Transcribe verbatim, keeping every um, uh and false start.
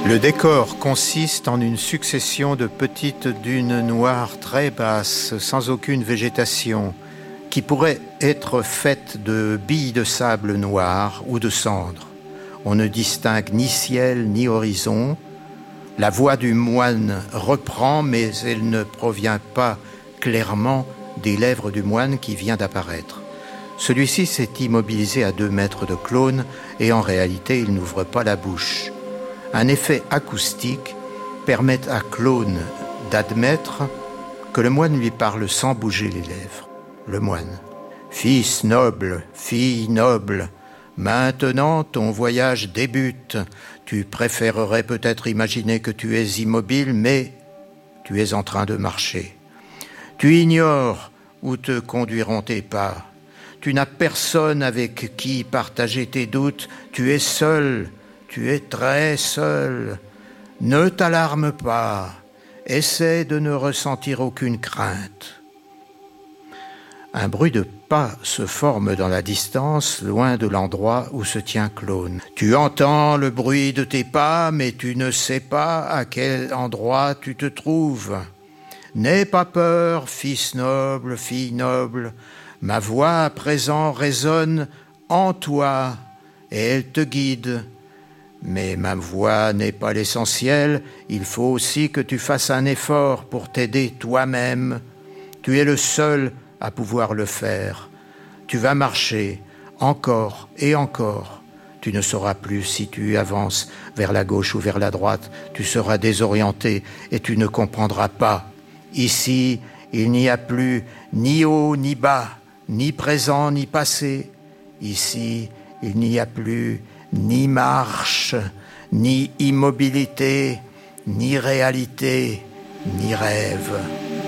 Le décor consiste en une succession de petites dunes noires très basses, sans aucune végétation, qui pourraient être faites de billes de sable noir ou de cendres. On ne distingue ni ciel ni horizon. La voix du moine reprend, mais elle ne provient pas clairement des lèvres du moine qui vient d'apparaître. Celui-ci s'est immobilisé à deux mètres de Clone et en réalité, il n'ouvre pas la bouche. Un effet acoustique permet à Clone d'admettre que le moine lui parle sans bouger les lèvres. Le moine. « Fils noble, fille noble, maintenant ton voyage débute. Tu préférerais peut-être imaginer que tu es immobile, mais tu es en train de marcher. Tu ignores où te conduiront tes pas. Tu n'as personne avec qui partager tes doutes. Tu es seul. Tu es très seul. Ne t'alarme pas. Essaie de ne ressentir aucune crainte. » Un bruit de pas se forme dans la distance, loin de l'endroit où se tient Clone. Tu entends le bruit de tes pas, mais tu ne sais pas à quel endroit tu te trouves. N'aie pas peur, fils noble, fille noble. Ma voix à présent résonne en toi et elle te guide. Mais ma voix n'est pas l'essentiel, il faut aussi que tu fasses un effort pour t'aider toi-même. Tu es le seul à pouvoir le faire. Tu vas marcher encore et encore. Tu ne sauras plus si tu avances vers la gauche ou vers la droite. Tu seras désorienté et tu ne comprendras pas. Ici, il n'y a plus ni haut ni bas, ni présent ni passé. Ici, il n'y a plus ni marche, ni immobilité, ni réalité, ni rêve.